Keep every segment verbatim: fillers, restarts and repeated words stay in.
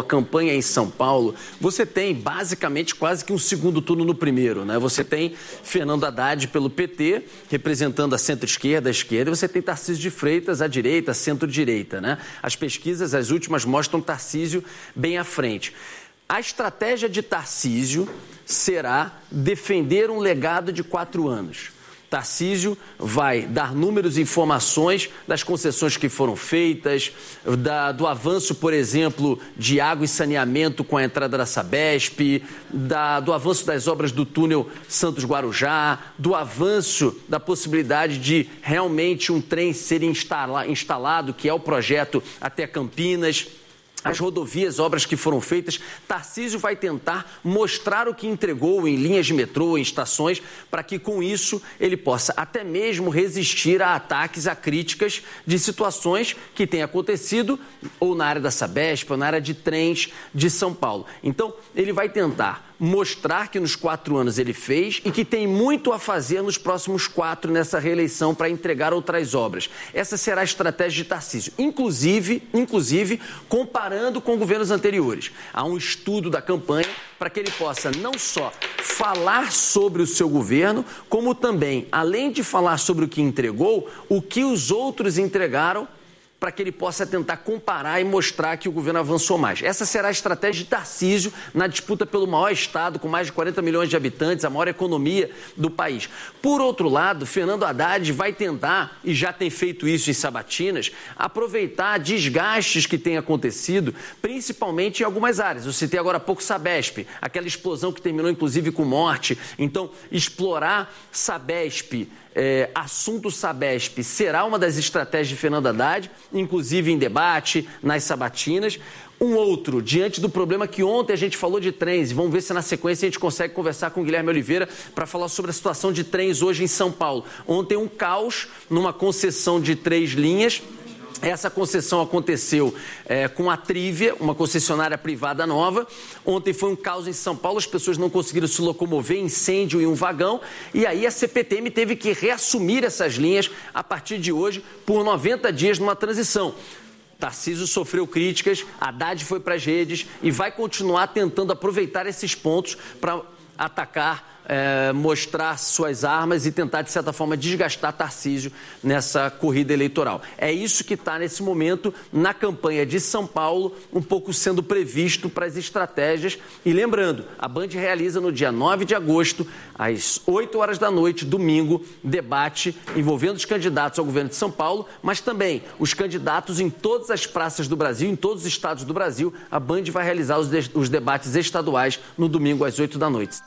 campanha em São Paulo, você tem basicamente quase que um segundo turno no primeiro, né? Você tem Fernando Haddad pelo P T, representando a centro-esquerda, a esquerda, e você tem Tarcísio de Freitas, à direita, centro-direita, né? As pesquisas, as últimas, mostram Tarcísio bem à frente. A estratégia de Tarcísio será defender um legado de quatro anos. Tarcísio vai dar números e informações das concessões que foram feitas, da, do avanço, por exemplo, de água e saneamento com a entrada da Sabesp, da, do avanço das obras do túnel Santos-Guarujá, do avanço da possibilidade de realmente um trem ser instala, instalado, que é o projeto até Campinas. As rodovias, obras que foram feitas. Tarcísio vai tentar mostrar o que entregou em linhas de metrô, em estações, para que com isso ele possa até mesmo resistir a ataques, a críticas de situações que têm acontecido ou na área da Sabesp, ou na área de trens de São Paulo. Então, ele vai tentar mostrar que nos quatro anos ele fez e que tem muito a fazer nos próximos quatro nessa reeleição para entregar outras obras. Essa será a estratégia de Tarcísio, inclusive, inclusive comparando com governos anteriores. Há um estudo da campanha para que ele possa não só falar sobre o seu governo, como também, além de falar sobre o que entregou, o que os outros entregaram, para que ele possa tentar comparar e mostrar que o governo avançou mais. Essa será a estratégia de Tarcísio na disputa pelo maior estado, com mais de quarenta milhões de habitantes, a maior economia do país. Por outro lado, Fernando Haddad vai tentar, e já tem feito isso em sabatinas, aproveitar desgastes que têm acontecido, principalmente em algumas áreas. Eu citei agora há pouco Sabesp, aquela explosão que terminou inclusive com morte. Então, explorar Sabesp, É, assunto Sabesp, será uma das estratégias de Fernando Haddad, inclusive em debate, nas sabatinas. Um outro, diante do problema que ontem a gente falou de trens, e vamos ver se na sequência a gente consegue conversar com o Guilherme Oliveira para falar sobre a situação de trens hoje em São Paulo. Ontem um caos numa concessão de três linhas. Essa concessão aconteceu é, com a Trívia, uma concessionária privada nova. Ontem foi um caos em São Paulo, as pessoas não conseguiram se locomover, incêndio em um vagão. E aí a C P T M teve que reassumir essas linhas a partir de hoje por noventa dias numa transição. Tarcísio sofreu críticas, Haddad foi para as redes e vai continuar tentando aproveitar esses pontos para atacar, É, mostrar suas armas e tentar, de certa forma, desgastar Tarcísio nessa corrida eleitoral. É isso que está, nesse momento, na campanha de São Paulo, um pouco sendo previsto para as estratégias. E lembrando, a Band realiza no dia nove de agosto, às oito horas da noite, domingo, debate envolvendo os candidatos ao governo de São Paulo, mas também os candidatos em todas as praças do Brasil, em todos os estados do Brasil. A Band vai realizar os, de- os debates estaduais no domingo, às oito da noite.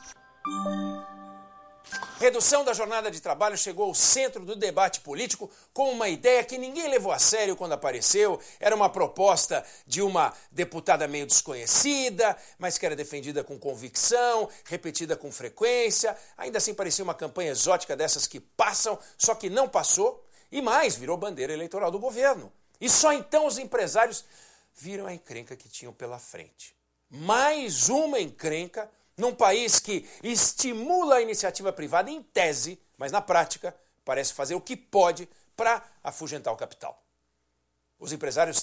Redução da jornada de trabalho chegou ao centro do debate político com uma ideia que ninguém levou a sério quando apareceu. Era uma proposta de uma deputada meio desconhecida, mas que era defendida com convicção, repetida com frequência. Ainda assim parecia uma campanha exótica dessas que passam, só que não passou. E mais, virou bandeira eleitoral do governo. E só então os empresários viram a encrenca que tinham pela frente. Mais uma encrenca num país que estimula a iniciativa privada em tese, mas na prática parece fazer o que pode para afugentar o capital. Os empresários